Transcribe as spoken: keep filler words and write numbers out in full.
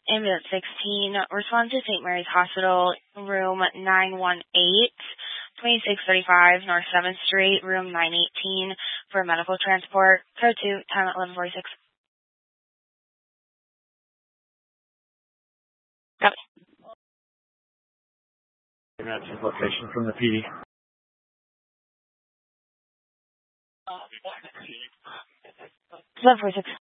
Ambulance sixteen, respond to Saint Mary's Hospital, room nine one eight, twenty-six thirty-five North seventh Street, room nine eighteen, for medical transport. Code two, time at eleven forty-six. Copy. That's his location from the P D. eleven forty-six.